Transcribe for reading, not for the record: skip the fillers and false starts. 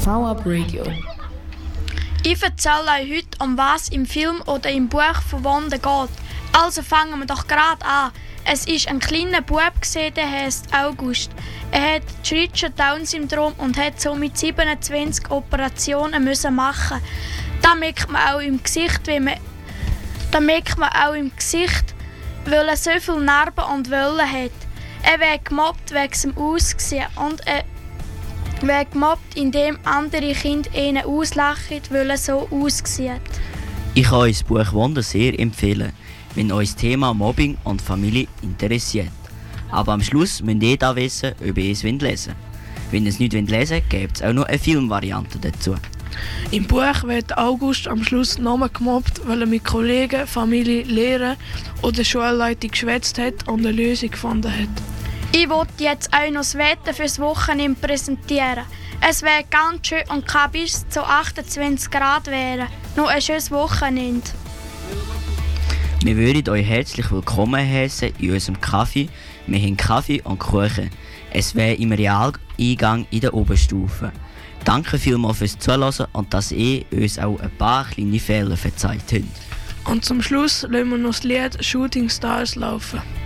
VUp Radio. Ich erzähle euch heute, um was im Film oder im Buch von Wanda geht. Also fangen wir doch gerade an. Es war ein kleiner Bub, der heisst August. Er hat Schrittchen-Down-Syndrom und hat somit 27 Operationen müssen machen. Da merkt man auch im Gesicht, weil er so viele Narben und Wellen hat. Er wird gemobbt wegen seinem Aussehen und er wird gemobbt, indem andere Kinder ihn auslachen, weil er so aussieht. Ich kann euch das Buch Wanda sehr empfehlen, wenn euch das Thema Mobbing und Familie interessiert. Aber am Schluss müsst ihr da wissen, ob ihr es lesen wollt. Wenn ihr es nicht lesen wollt, gibt es auch noch eine Filmvariante dazu. Im Buch wird August am Schluss nochmal gemobbt, weil er mit Kollegen, Familie, Lehrern oder Schulleitung geschwätzt hat und eine Lösung gefunden hat. Ich wollte jetzt auch noch das Wetter fürs Wochenende präsentieren. Es wird ganz schön und kann bis zu 28 Grad werden. Noch ein schönes Wochenende. Wir würden euch herzlich willkommen heißen in unserem Kaffee. Wir haben Kaffee und Kuchen. Es wäre im Realeingang in der Oberstufe. Danke vielmals fürs Zuhören und dass ihr uns auch ein paar kleine Fehler verzeiht habt. Und zum Schluss lassen wir noch das Lied Shooting Stars laufen.